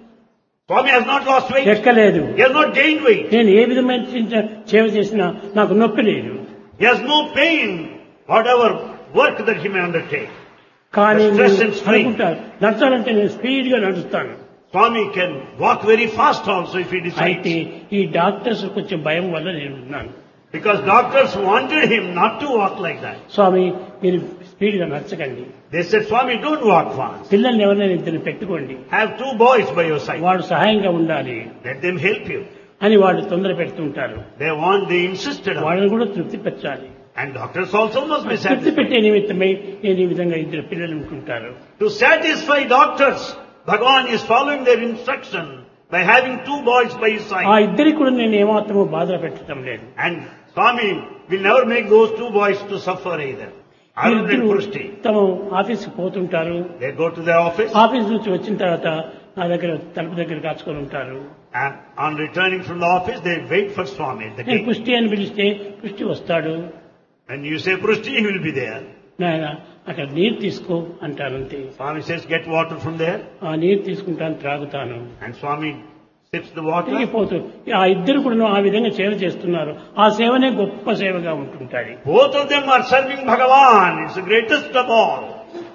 Swami has not lost weight. ఎక్కలేదు, He has not gained weight. నేను ఏ విధమైన సేవ చేసినా నాకు నొప్పి లేదు. He has no pain, whatever work that he may undertake. కానీ The stress and strain. అనుకుంటారు నడచాలంటే నేను స్పీడ్ గా నడుస్తాను. Swami can walk very fast also if he అయితే decides. ఈ డాక్టర్స్ కొంచెం భయం వల్ల నేను ఉన్నాను. Because doctors wanted him not to walk like that. స్వామి మీరు స్పీడ్ గా నడచకండి, They said, Swami, don't walk fast. పిల్లల్ని ఎవరైనా ఇద్దరు పెట్టుకోండి, Have 2 boys by your side. వాడు సహాయంగా ఉండాలి Let them help you. అని వాళ్ళు తొందర పెడుతుంటారు. They insisted on it. వాళ్ళని కూడా తృప్తి పెట్టాలి. And doctors also must be తృప్తి satisfied. పెట్టే నిమిత్తమై నేను ఈ విధంగా ఇద్దరు పిల్లలు ఉంటుంటారు. To satisfy doctors, Bhagavan is following their instruction by having 2 boys by his ఆ side. ఇద్దరికి కూడా నేను ఏమాత్రమూ బాధ పెట్టడం లేదు. And Swami will never make those 2 boys to suffer either. Arun and వీరిద్దరూ Purushti. తమ ఆఫీస్కి పోతుంటారు. They go to their office office నుంచి వచ్చిన తర్వాత నా దగ్గర తలుపు దగ్గర కాచుకొని ఉంటారు. and on returning from the office they wait for Swami at the నేను gate. పుష్టి అని పిలిస్తే పుష్టి వస్తాడు. When you say Purushti, he will be there. నాయన అక్కడ నీరు తీసుకో అంటానంతే. Swami says, get water from there. ఆ నీరు తీసుకుంటాను, త్రాగుతాను, And Swami sips the water. తిరిగిపోతూ ఆ ఇద్దరు కూడా ఆ విధంగా సేవ చేస్తున్నారు. ఆ సేవనే గొప్ప సేవగా ఉంటుంటాయి. Both of them are serving Bhagavan. It's the greatest of all.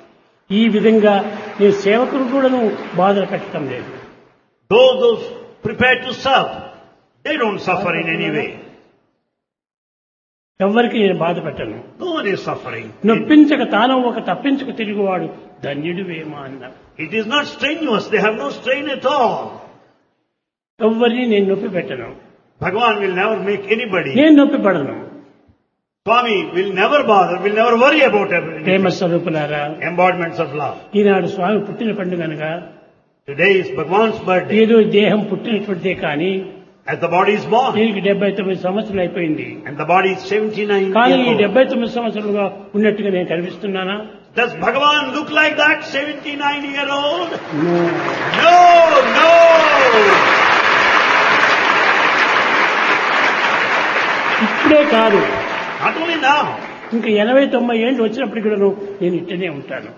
ఈ విధంగా నేను సేవకులు కూడా బాధలు పెట్టడం లేదు. Those prepared to serve, they don't suffer in any way. ఎవ్వరికి నేను బాధ పెట్టను. No one is suffering. నొప్పించక తాను ఒక తప్పించక తిరుగువాడు ధన్యుడు వేమా అన్నారు. It is not strenuous. They have no strain at all. ఎవ్వరిని నేను నొప్పి పెట్టను, Bhagavan will never make anybody. నేను నొప్పి పడను. Swami will never bother, will never worry about Prema everything. స్వరూపులారా, Embodiments of love. ఈనాడు స్వామి పుట్టిన పండుగనగా Today is Bhagavan's birthday. ఏదో దేహం పుట్టినటువంటిదే కానీ As the body is born. దీనికి 79 సంవత్సరాలు అయిపోయింది. And the body is 79 కానీ ఈ years old. 79 సంవత్సరాలుగా ఉన్నట్టుగా నేను కనిపిస్తున్నానా? Does Bhagavan look like that 79-year-old? No. No, no. ఇప్పుడే కాదు, Not only now. ఇంకా 80-90 ఏళ్ళు వచ్చినప్పటికి కూడా నేను ఇట్టనే ఉంటాను.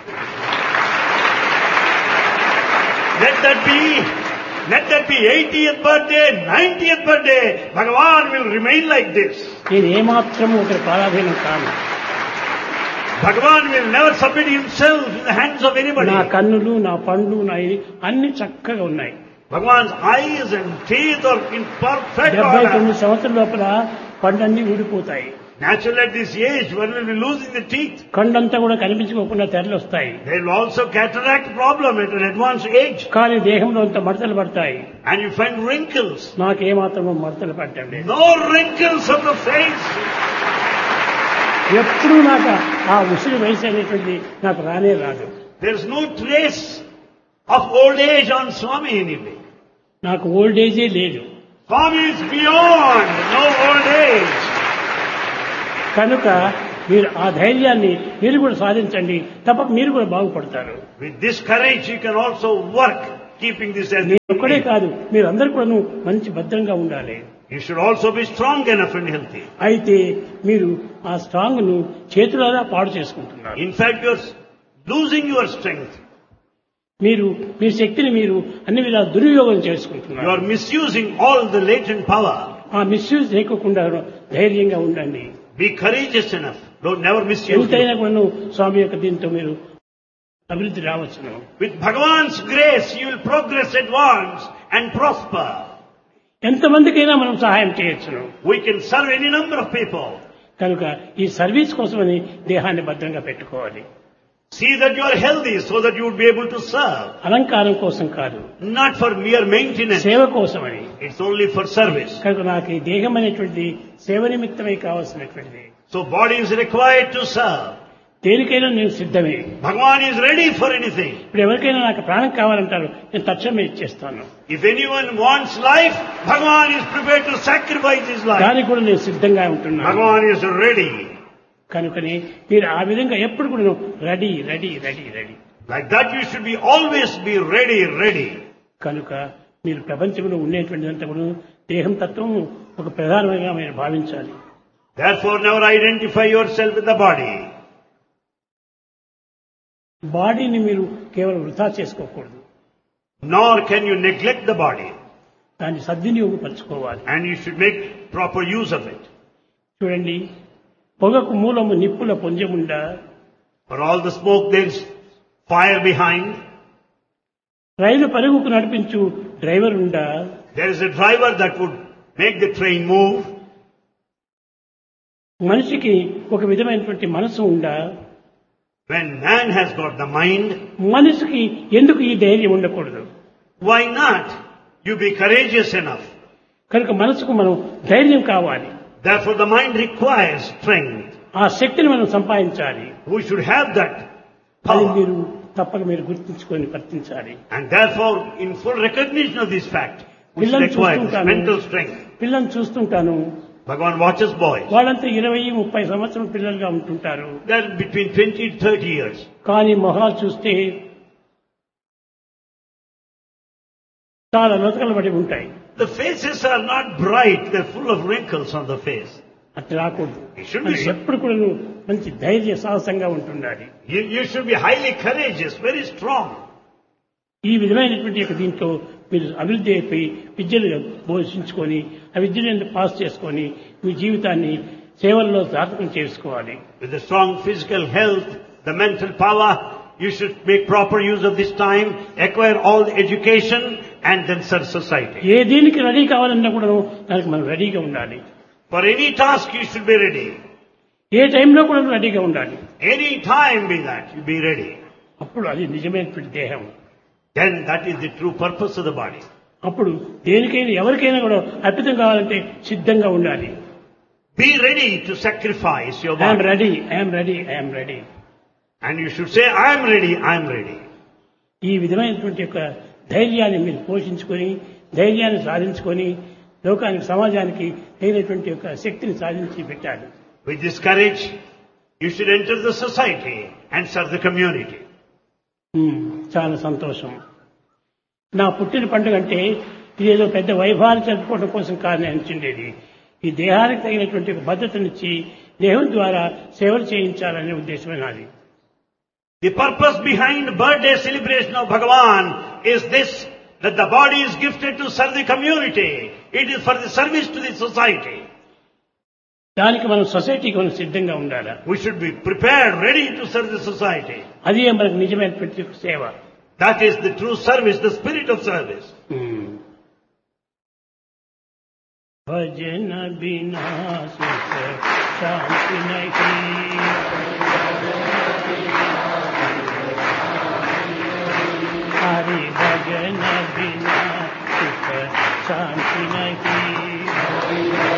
Let that be 80th birthday, 90th birthday. Bhagavan will remain like this. నేను ఏమాత్రము ఒకరి పారాధీనం కాను. Bhagavan will never submit himself in the hands of anybody. నా కన్నులు, నా పండ్లు, నా ఇది అన్ని చక్కగా ఉన్నాయి. Bhagavan's eyes and teeth are in perfect 79 order. సంవత్సరాల లోపల పండ్లన్నీ ఊడిపోతాయి. Naturally at this age, one will be losing the teeth. కండంతా కూడా కనిపించుకోకుండా తెరలు వస్తాయి. There will also cataract problem at an advanced age. కానీ దేహంలో అంత మడతలు పడతాయి. And you find wrinkles. నాకేమాత్రమో మడతలు పడటం లేదు. No wrinkles on the face. ఎప్పుడూ నాకు ఆ ఉసిరి వయసు అనేటువంటి నాకు రానే రాదు. There is no trace of old age on Swami anyway. నాకు ఓల్డ్ ఏజే లేదు. Swami is beyond no old age. కనుక మీరు ఆ ధైర్యాన్ని మీరు కూడా సాధించండి, తప్పక మీరు కూడా బాగుపడతారు. With this courage you can also work keeping this as నేను the ఒక్కడే aim. కాదు, మీరందరూ కూడా మంచి భద్రంగా ఉండాలి. You should also be strong enough and healthy. అయితే మీరు ఆ స్ట్రాంగ్ ను చేతులారా పాడు చేసుకుంటున్నారు. In fact, you're losing your strength. మీరు మీ శక్తిని మీరు అన్ని విధాలా దుర్వినియోగం You చేసుకుంటున్నారు. are misusing all the latent power. ఆ మిస్యూజ్ చేయకుండా ధైర్యంగా ఉండండి. Be courageous enough. Don't never misuse ఎంతైనా it. కూడా స్వామి యొక్క దీంతో మీరు అభివృద్ధి రావచ్చును. With Bhagavan's grace, you will progress, advance and prosper. ఎంతమందికైనా మనం సహాయం చేయొచ్చును. We can serve any number of people. కనుక ఈ సర్వీస్ కోసమని దేహాన్ని భద్రంగా పెట్టుకోవాలి. See that you are healthy so that you would be able to serve. అలంకారం కోసం కాదు, Not for mere maintenance. సేవ కోసమని. It's only for service. కనుక నాకు ఈ దేహం అనేటువంటి సేవ నిమిత్తమై కావాల్సినటువంటిది. So body is required to serve. దేనికైనా నేను సిద్ధమే. Bhagavan is ready for anything. ఇప్పుడు ఎవరికైనా నాకు ప్రాణం కావాలంటారు, నేను తక్షణమే ఇచ్చేస్తాను. If anyone wants life, Bhagavan is prepared to sacrifice his life. దానికి కూడా నేను సిద్ధంగా ఉంటున్నాను. Bhagavan is ready. కనుకని మీరు ఆ విధంగా ఎప్పుడు కూడా ready ready ready ready. Like that you should be always be ready, ready. కనుక మీరు ప్రపంచంలో ఉండేటువంటిదంతా కూడా దేహం తత్వం ఒక ప్రధానంగా మీరు భావించాలి. Therefore never identify yourself with the body. బాడీని మీరు కేవలం వృధా చేసుకోకూడదు, Nor can you neglect the body. దాన్ని సద్వినియోగపరచుకోవాలి. And you should make proper use of it. చూడండి, పొగకు మూలము నిప్పుల పొంజముండా, For all the smoke there is fire behind. రైలు పరుగుకు నడిపించు డ్రైవర్ ఉండా, There is a driver that would make the train move. మనిషికి ఒక విధమైనటువంటి మనసు ఉండా, When man has got the mind, మనిషికి ఎందుకు ఈ ధైర్యం ఉండకూడదు? why not you be courageous enough? కనుక మనసుకు మనం ధైర్యం కావాలి. Therefore the mind requires strength. ఆ శక్తిని మనం సంపాదించాలి. We should have that అది power. మీరు తప్పక మీరు గుర్తుంచుకొని వర్తించాలి. And therefore in full recognition of this fact, we should పిల్లల్ని acquire this చూస్తుంటాను, mental strength. పిల్లల్ని చూస్తుంటాను, Bhagavan watches boys. వాళ్ళంతా 20-30 సంవత్సరం పిల్లలుగా ఉంటుంటారు. They are between 20 and 30 years. కానీ మొహాలు చూస్తే చాలా నొతకలు పడి ఉంటాయి. The faces are not bright, they're full of wrinkles on the face. అట్లా రాకూడదు. It should be. మనిషి ఎప్పుడు కూడా మంచి ధైర్య సాహసంగా ఉంటుండాలి. You should be highly courageous, very strong. ఈ విధమైనటువంటి యొక్క దీంట్లో మీరు అభివృద్ధి అయిపోయి విద్యలు బోధించుకొని ఆ విద్యను పాస్ చేసుకొని మీ జీవితాన్ని సేవల్లో సార్థకం చేసుకోవాలి. With the strong physical health, the mental power, you should make proper use of this time, acquire all the education and then serve society. ఏ దీనికి రెడీ కావాలన్నా కూడా దానికి మనం రెడీగా ఉండాలి. For any task you should be ready. ఏ టైంలో కూడా రెడీగా ఉండాలి. Any time be that, you be ready. అప్పుడు అది నిజమైనటువంటి దేహం. Then that is the true purpose of the body. అప్పుడు దేనికైనా ఎవరికైనా కూడా అర్పితం కావాలంటే సిద్ధంగా ఉండాలి. Be ready to sacrifice your I'm body. Ready, I'm ready, I'm ready. And you should say, I am ready, I am ready. ఈ విధమైనటువంటి యొక్క ధైర్యాన్ని మీరు పోషించుకొని ధైర్యాన్ని సాధించుకొని లోకానికి సమాజానికి తగినటువంటి యొక్క శక్తిని సాధించి పెట్టాలి. With this courage, you should enter the society and serve the community. చాలా సంతోషం. నా పుట్టిన పండుగ అంటే ఇదేదో పెద్ద వైభవాన్ని జరుపుకోవడం కోసం కాదని అనిచిండేది. ఈ దేహానికి తగినటువంటి ఒక భద్రతనిచ్చి దేహం ద్వారా సేవలు చేయించాలనే ఉద్దేశమే నాది. The purpose behind birthday celebration of Bhagavan is this, that the body is gifted to serve the community. It is for the service to the society. దానికి మనం సొసైటీకి మనం సిద్ధంగా ఉండాలి. We should be prepared, ready to serve the society. అదే మనకు నిజమైనటువంటి సేవ. That is the true service, the spirit of service. భజన బినా సుఖ శాంతి నహీ, హరి భజన బినా సుఖ శాంతి నహీ.